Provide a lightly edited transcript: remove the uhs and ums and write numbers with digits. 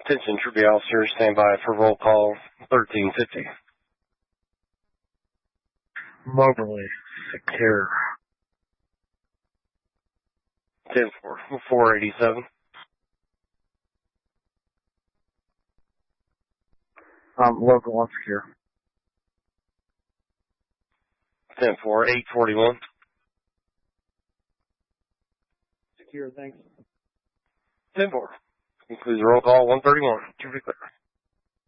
Attention, Troopy officers, stand by for roll call 1350. Moberly, secure. 10-4, 487. Local one secure. 10-4, 841. Secure, thanks. 10-4. Concludes roll call 131. Troopy clear.